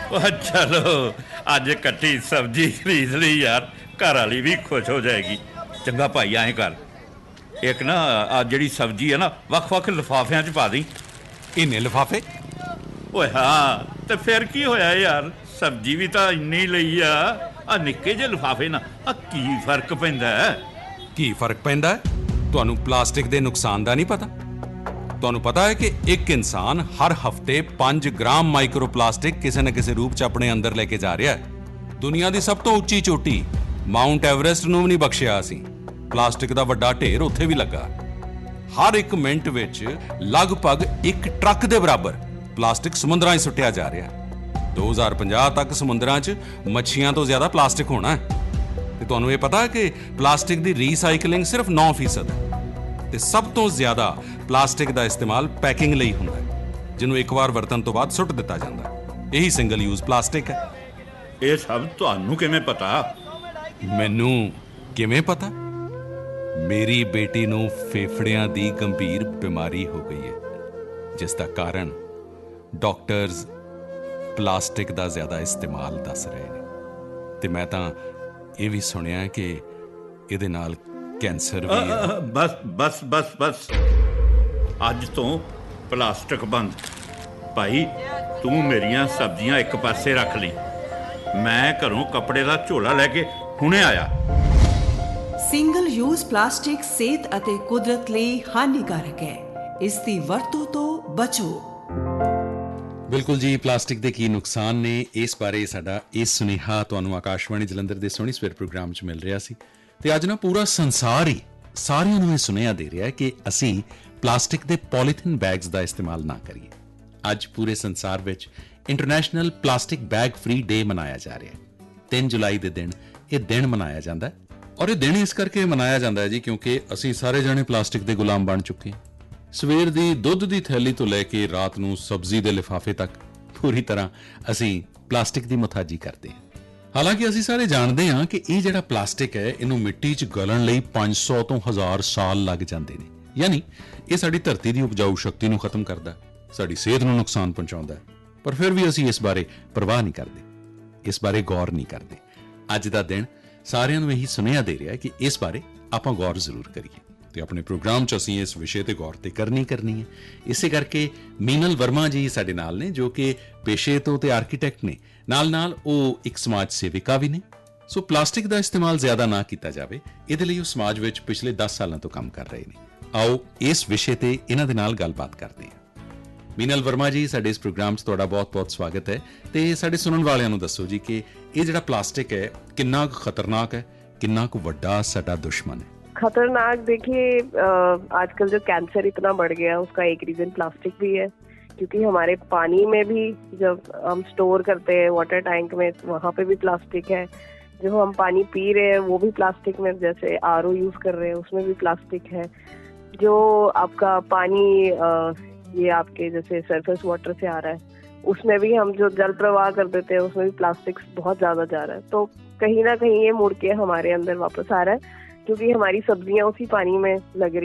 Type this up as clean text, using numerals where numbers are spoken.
चलो अज कट्टी सब्जी खरीद ली यार, घर वाली भी खुश हो जाएगी। चंगा भाई आए कर, एक ना जी सब्जी है ना वक् वक् लिफाफिया च पा दी। इन्ने लिफाफे? ओए हाँ तो फिर की होया यार, सब्जी भी तो इन्नी लई आ निक्के जे लिफाफे ना की फर्क पैंदा है? की फर्क पैंदा है? तुहानू प्लास्टिक दे नुकसान दा नहीं पता? ਤੁਹਾਨੂੰ पता है कि एक इंसान हर हफ्ते 5 ग्राम माइक्रो प्लास्टिक किसी न किसी रूप च अपने अंदर लेके जा रहा है। दुनिया की सब तो उच्ची चोटी माउंट एवरेस्ट नूं भी नहीं बख्शिया असीं। प्लास्टिक का वड्डा ढेर उत्थे भी लगा। हर एक मिनट विच लगभग एक ट्रक के बराबर प्लास्टिक समुद्रां 'च सुੱਟਿਆ जा रहा है। 2050 तक समुद्रां 'च मच्छियां तो ज़्यादा प्लास्टिक होना है। ते तुहानूं ये पता है कि प्लास्टिक की रीसाइकलिंग सिर्फ 9% है। ਤੇ ਸਭ ਤੋਂ ਜ਼ਿਆਦਾ ਪਲਾਸਟਿਕ ਦਾ ਇਸਤੇਮਾਲ ਪੈਕਿੰਗ ਲਈ ਹੁੰਦਾ ਹੈ, ਜਿਹਨੂੰ ਇੱਕ ਵਾਰ ਵਰਤਣ ਤੋਂ ਬਾਅਦ ਸੁੱਟ ਦਿੱਤਾ ਜਾਂਦਾ ਹੈ। ਇਹੀ ਸਿੰਗਲ ਯੂਜ਼ ਪਲਾਸਟਿਕ ਹੈ। ਇਹ ਸਭ ਤੁਹਾਨੂੰ ਕਿਵੇਂ ਪਤਾ? ਮੈਨੂੰ ਕਿਵੇਂ ਪਤਾ? ਮੇਰੀ ਬੇਟੀ ਨੂੰ ਫੇਫੜਿਆਂ ਦੀ ਗੰਭੀਰ ਬਿਮਾਰੀ ਹੋ ਗਈ ਹੈ, ਜਿਸ ਦਾ ਕਾਰਨ ਡਾਕਟਰਸ ਪਲਾਸਟਿਕ ਦਾ ਜ਼ਿਆਦਾ ਇਸਤੇਮਾਲ ਦੱਸ ਰਹੇ ਨੇ। ਤੇ ਮੈਂ ਤਾਂ ਇਹ ਵੀ ਸੁਣਿਆ ਕਿ ਇਹਦੇ ਨਾਲ कैंसर भी है। बस बस बस बस अज तो प्लास्टिक बंद। भाई तू मेरिया सब्जियां एक पासे रख ली, मैं घरों कपड़े का झोला लैके हुणे आया। सिंगल यूज प्लास्टिक सेहत अते कुदरत लई हानिकारक है, इसकी वरतों तो बचो। बिल्कुल जी, प्लास्टिक के की नुकसान ने, इस बारे साडा इस सुनेहा तुहानूं आकाशवाणी जलंधर के सोहनी सवेर प्रोग्राम च मिल रहा सी। ਤੇ ਅੱਜ ਨਾ ਪੂਰਾ ਸੰਸਾਰ ਹੀ ਸਾਰਿਆਂ ਨੂੰ ਇਹ ਸੁਨੇਹਾ ਦੇ ਰਿਹਾ ਕਿ ਅਸੀਂ ਪਲਾਸਟਿਕ ਦੇ ਪੋਲੀਥੀਨ ਬੈਗਸ ਦਾ ਇਸਤੇਮਾਲ ਨਾ ਕਰੀਏ। ਅੱਜ ਪੂਰੇ ਸੰਸਾਰ ਵਿੱਚ ਇੰਟਰਨੈਸ਼ਨਲ ਪਲਾਸਟਿਕ ਬੈਗ ਫ੍ਰੀ ਡੇ ਮਨਾਇਆ ਜਾ ਰਿਹਾ ਹੈ। 3 ਜੁਲਾਈ ਦੇ ਦਿਨ ਇਹ ਦਿਨ ਮਨਾਇਆ ਜਾਂਦਾ ਹੈ, ਔਰ ਇਹ ਦਿਨ ਇਸ ਕਰਕੇ ਮਨਾਇਆ ਜਾਂਦਾ ਹੈ ਜੀ ਕਿਉਂਕਿ ਅਸੀਂ ਸਾਰੇ ਜਾਣੇ ਪਲਾਸਟਿਕ ਦੇ ਗੁਲਾਮ ਬਣ ਚੁੱਕੇ ਹਾਂ। ਸਵੇਰ ਦੀ ਦੁੱਧ ਦੀ ਥੈਲੀ ਤੋਂ ਲੈ ਕੇ ਰਾਤ ਨੂੰ ਸਬਜ਼ੀ ਦੇ ਲਿਫਾਫੇ ਤੱਕ ਪੂਰੀ ਤਰ੍ਹਾਂ ਅਸੀਂ ਪਲਾਸਟਿਕ ਦੀ ਮੁਤਾਜੀ ਕਰਦੇ ਹਾਂ। ਹਾਲਾਂਕਿ ਅਸੀਂ ਸਾਰੇ ਜਾਣਦੇ ਹਾਂ ਕਿ ਇਹ ਜਿਹੜਾ ਪਲਾਸਟਿਕ ਹੈ ਇਹਨੂੰ ਮਿੱਟੀ 'ਚ ਗਲਣ ਲਈ 500 ਤੋਂ 1000 ਸਾਲ ਲੱਗ ਜਾਂਦੇ ਨੇ। ਯਾਨੀ ਇਹ ਸਾਡੀ ਧਰਤੀ ਦੀ ਉਪਜਾਊ ਸ਼ਕਤੀ ਨੂੰ ਖਤਮ ਕਰਦਾ, ਸਾਡੀ ਸਿਹਤ ਨੂੰ ਨੁਕਸਾਨ ਪਹੁੰਚਾਉਂਦਾ, ਪਰ ਫਿਰ ਵੀ ਅਸੀਂ ਇਸ ਬਾਰੇ ਪਰਵਾਹ ਨਹੀਂ ਕਰਦੇ, ਇਸ ਬਾਰੇ ਗੌਰ ਨਹੀਂ ਕਰਦੇ। ਅੱਜ ਦਾ ਦਿਨ ਸਾਰਿਆਂ ਨੂੰ ਇਹੀ ਸੁਨੇਹਾ ਦੇ ਰਿਹਾ ਕਿ ਇਸ ਬਾਰੇ ਆਪਾਂ ਗੌਰ ਜ਼ਰੂਰ ਕਰੀਏ ਤੇ ਆਪਣੇ ਪ੍ਰੋਗਰਾਮ 'ਚ ਅਸੀਂ ਇਸ ਵਿਸ਼ੇ ਤੇ ਗੌਰ ਤੇ ਕਰਨੀ ਹੈ। ਇਸੇ ਕਰਕੇ ਮੀਨਲ ਵਰਮਾ ਜੀ ਸਾਡੇ ਨਾਲ ਨੇ, ਜੋ ਕਿ ਪੇਸ਼ੇ ਤੋਂ ਤੇ ਆਰਕੀਟੈਕਟ ਨੇ, ਨਾਲ ਉਹ ਇੱਕ ਸਮਾਜ ਸੇਵਿਕਾ ਵੀ ਨੇ। ਸੋ ਪਲਾਸਟਿਕ ਦਾ ਇਸਤੇਮਾਲ ਜ਼ਿਆਦਾ ਨਾ ਕੀਤਾ ਜਾਵੇ, ਇਹਦੇ ਲਈ ਉਹ ਸਮਾਜ ਵਿੱਚ ਪਿਛਲੇ 10 ਸਾਲਾਂ ਤੋਂ ਕੰਮ ਕਰ ਰਹੇ ਨੇ। ਆਓ ਇਸ ਵਿਸ਼ੇ ਤੇ ਇਹਨਾਂ ਦੇ ਨਾਲ ਗੱਲਬਾਤ ਕਰਦੇ ਹਾਂ। ਮੀਨਲ ਵਰਮਾ ਜੀ, ਸਾਡੇ ਇਸ ਪ੍ਰੋਗਰਾਮ 'ਚ ਤੁਹਾਡਾ ਬਹੁਤ-ਬਹੁਤ ਸਵਾਗਤ ਹੈ। ਤੇ ਸਾਡੇ ਸੁਣਨ ਵਾਲਿਆਂ ਨੂੰ ਦੱਸੋ ਜੀ ਕਿ ਇਹ ਜਿਹੜਾ ਪਲਾਸਟਿਕ ਹੈ ਕਿੰਨਾ ਕੁ ਖਤਰਨਾਕ ਹੈ, ਕਿੰਨਾ ਕੁ ਵੱਡਾ ਸਾਡਾ ਦੁਸ਼ਮਣ है? खतरनाक देखिए, आजकल जो कैंसर इतना बढ़ गया है उसका एक रीजन प्लास्टिक भी है, क्योंकि हमारे पानी में भी जब हम स्टोर करते हैं वाटर टैंक में, वहाँ पे भी प्लास्टिक है। जो हम पानी पी रहे हैं वो भी प्लास्टिक में, जैसे आरओ यूज कर रहे हैं उसमें भी प्लास्टिक है। जो आपका पानी ये आपके जैसे सरफेस वाटर से आ रहा है उसमें भी हम जो जल प्रवाह कर देते हैं उसमें भी प्लास्टिक बहुत ज्यादा जा रहा है। तो कहीं ना कहीं ये मुड़ के हमारे अंदर वापस आ रहा है, क्योंकि हमारी सब्जियां उसी पानी में लग रही